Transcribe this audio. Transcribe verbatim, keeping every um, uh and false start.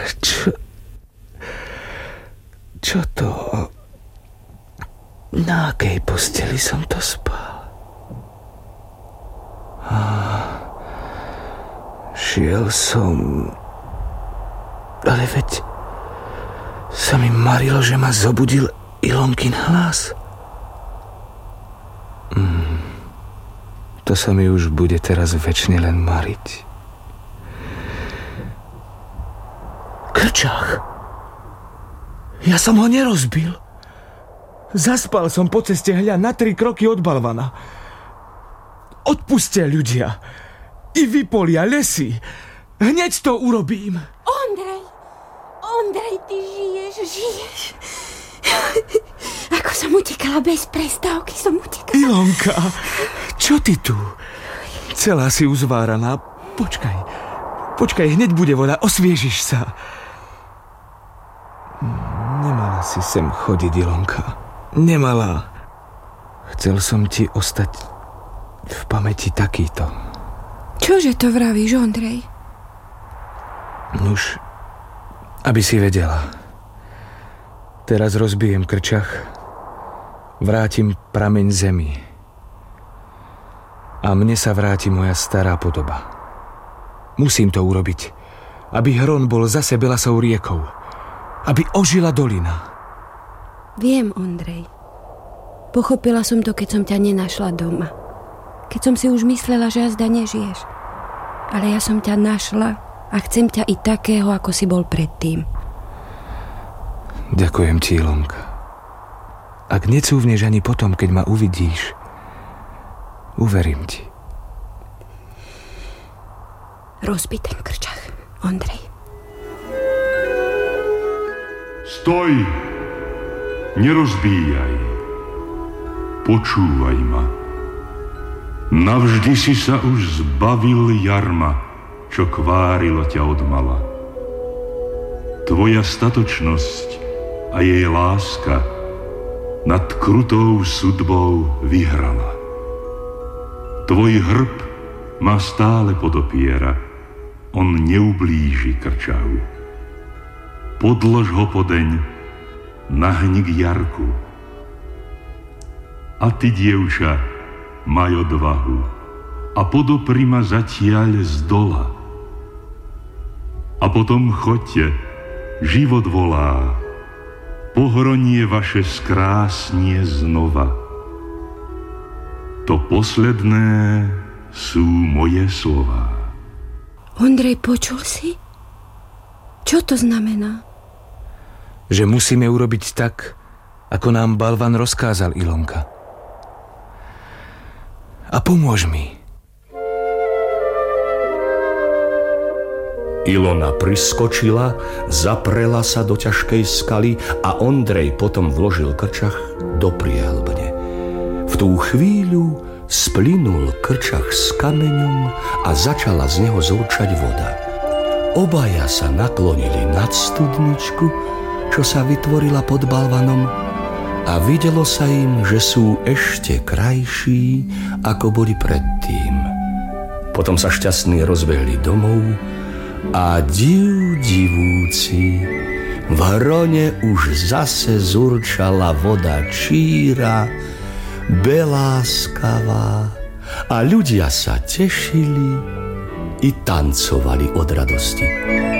Čo... Čo to... Na akej posteli som to spal? Šiel som... Ale veď... Sa mi marilo, že ma zobudil Ilonkin hlas. Mm, to sa mi už bude teraz večne len mariť. Krčach! Ja som ho nerozbil. Zaspal som po ceste hľa na tri kroky od balvana. Odpustia ľudia. I vypolia lesy. Hneď to urobím. Ondrej! Ondrej, ty žiješ, žiješ. Ako som utekala bez prestávky, som utekala. Ilonka, čo ty tu? Celá si uzváraná. Počkaj, počkaj, hneď bude voda, osviežiš sa. Nemala si sem chodiť, Ilonka. Nemala. Chcel som ti ostať v pamäti takýto. Čože to vravíš, Ondrej? Nuž, aby si vedela. Teraz rozbijem krčach, vrátim prameň zemi a mne sa vráti moja stará podoba. Musím to urobiť, aby Hron bol zase belasou riekou, aby ožila dolina. Viem, Ondrej. Pochopila som to, keď som ťa nenašla doma. Keď som si už myslela, že jazda nežiješ. Ale ja som ťa našla a chcem ťa i takého, ako si bol predtým. Ďakujem ti, Ilonka. Ak necúvneš ani potom, keď ma uvidíš, uverím ti. Rozbi ten krčach, Ondrej. Stoj! Nerozbíjaj. Počúvaj ma. Navždy si sa už zbavil jarma, čo kvárilo ťa odmala. Tvoja statočnosť a jej láska nad krutou sudbou vyhrala. Tvoj hrb ma stále podopiera, on neublíži krčahu. Podlož ho podeň, nahni k jarku. A ty, dievča, maj odvahu a podopri ma zatiaľ z dola. A potom choďte, život volá, pohronie vaše skrásnie znova. To posledné sú moje slová. Ondrej, počul si? Čo to znamená? Že musíme urobiť tak, ako nám balvan rozkázal, Ilonka. A pomôž mi. Ilona priskočila, zaprela sa do ťažkej skaly a Ondrej potom vložil krčach do priehlbne. V tú chvíľu splynul krčach s kameňom a začala z neho zúrčať voda. Obaja sa naklonili nad studničku, čo sa vytvorila pod balvanom, a videlo sa im, že sú ešte krajší, ako boli predtým. Potom sa šťastní rozbehli domov a div divúci, v Hrone už zase zurčala voda číra, beláskavá, a ľudia sa tešili i tancovali od radosti.